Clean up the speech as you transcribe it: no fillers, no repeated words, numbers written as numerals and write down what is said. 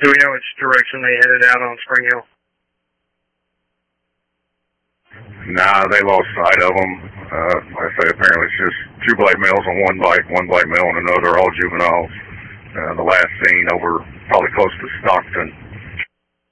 Do we know which direction they headed out on Spring Hill? Nah, they lost sight of them. Like I say, apparently it's just two black males on one black male on another, all juveniles. The last seen over probably close to Stockton.